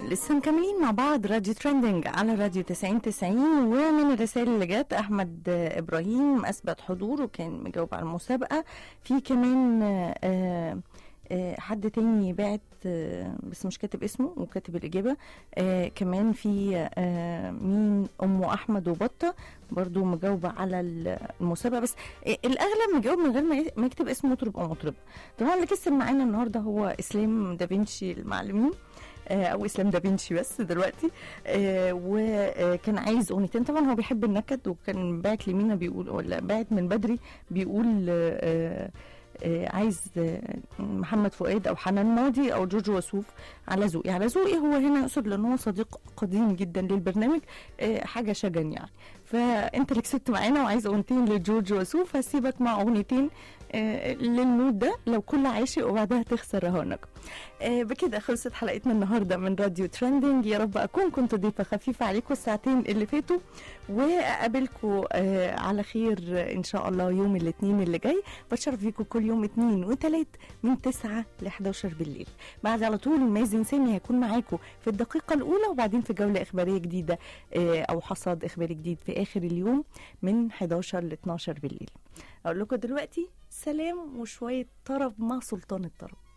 لسه مكملين مع بعض راديو ترندنج على راديو 90 ومن الرسائل اللي جت احمد ابراهيم اثبت حضور وكان مجاوب على المسابقه. في كمان حد تاني بعت بس مش كاتب اسمه وكاتب الإجابة. كمان في مين أم أحمد وبطة برضو مجاوبة على المسابقة، بس الأغلب مجاوب من غير ما يكتب اسم مطرب أو مطربة. طبعا اللي كسب معانا النهاردة هو إسلام دافنشي المعلمين او اسلام دافنشي بس دلوقتي. وكان عايز اغنيتين، طبعا هو بيحب النكد وكان باعت لمينا بيقول ولا باعت من بدري بيقول عايز محمد فؤاد او حنان ماضي او جورج وسوف على ذوقي. على ذوقي هو هنا يقصد لانه صديق قديم جدا للبرنامج، حاجه شجن يعني. فانت اللي كسبت معانا وعايز اغنيتين لجورج وسوف، هسيبك مع اغنيتين للمود ده لو كل عاشق وبعدها تخسر رهانك. بكده خلصت حلقتنا النهارده من راديو ترندنج. يا رب اكون كنت ضيفه خفيفه عليكم الساعتين اللي فاتوا، واقابلكم على خير ان شاء الله يوم الاثنين اللي جاي. بتشرف بيكم كل يوم اثنين وثلاث من 9 ل 11 بالليل. بعد على طول مازن سامي هيكون معاكم في الدقيقه الاولى، وبعدين في جوله اخباريه جديده او حصاد اخباري جديد في اخر اليوم من 11 ل 12 بالليل. اقول لكم دلوقتي سلام وشويه طرب مع سلطان الطرب.